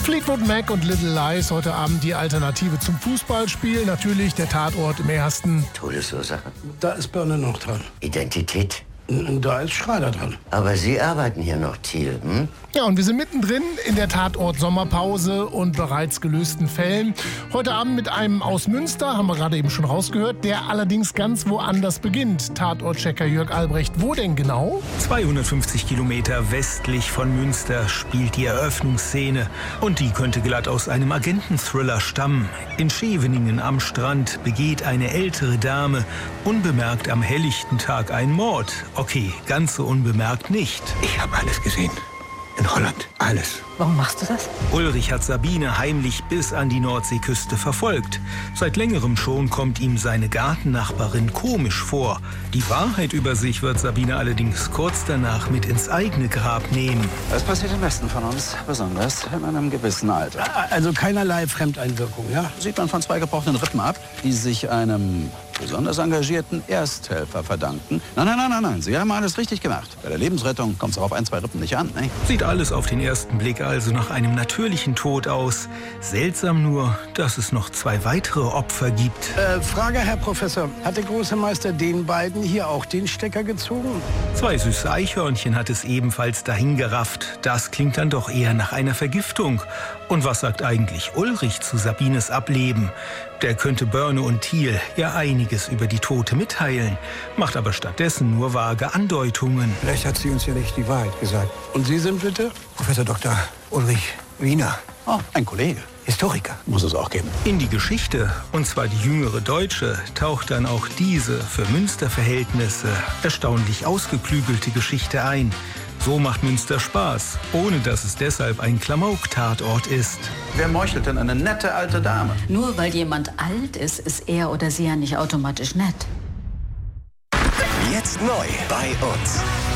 Fleetwood Mac und Little Lies heute Abend die Alternative zum Fußballspiel. Natürlich der Tatort im ersten. Todesursache. Da ist Birne noch dran. Identität. Da ist Schreider dran. Aber Sie arbeiten hier noch, Thiel, hm? Ja, und wir sind mittendrin in der Tatort-Sommerpause und bereits gelösten Fällen. Heute Abend mit einem aus Münster, haben wir gerade eben schon rausgehört, der allerdings ganz woanders beginnt. Tatortchecker Jörg Albrecht, wo denn genau? 250 Kilometer westlich von Münster spielt die Eröffnungsszene. Und die könnte glatt aus einem Agenten-Thriller stammen. In Scheveningen am Strand begeht eine ältere Dame unbemerkt am helllichten Tag einen Mord. Okay, ganz so unbemerkt nicht. Ich habe alles gesehen. In Holland. Alles. Warum machst du das? Ulrich hat Sabine heimlich bis an die Nordseeküste verfolgt. Seit längerem schon kommt ihm seine Gartennachbarin komisch vor. Die Wahrheit über sich wird Sabine allerdings kurz danach mit ins eigene Grab nehmen. Das passiert den besten von uns, besonders in einem gewissen Alter. Also keinerlei Fremdeinwirkung, ja? Sieht man von 2 gebrochenen Rippen ab, die sich einem besonders engagierten Ersthelfer verdanken. Nein, Sie haben alles richtig gemacht. Bei der Lebensrettung kommt es auch auf 1, 2 Rippen nicht an, ne? Sieht alles auf den ersten Blick also nach einem natürlichen Tod aus. Seltsam nur, dass es noch 2 weitere Opfer gibt. Frage, Herr Professor. Hat der große Meister den beiden hier auch den Stecker gezogen? 2 süße Eichhörnchen hat es ebenfalls dahingerafft. Das klingt dann doch eher nach einer Vergiftung. Und was sagt eigentlich Ulrich zu Sabines Ableben? Der könnte Börne und Thiel ja einiges über die Tote mitteilen, macht aber stattdessen nur vage Andeutungen. Vielleicht hat sie uns ja nicht die Wahrheit gesagt. Und Sie sind bitte? Professor Dr. Ulrich Wiener. Oh, ein Kollege. Historiker. Muss es auch geben. In die Geschichte, und zwar die jüngere Deutsche, taucht dann auch diese für Münsterverhältnisse erstaunlich ausgeklügelte Geschichte ein. So macht Münster Spaß, ohne dass es deshalb ein Klamauk-Tatort ist. Wer meuchelt denn eine nette alte Dame? Nur weil jemand alt ist, ist er oder sie ja nicht automatisch nett. Jetzt neu bei uns.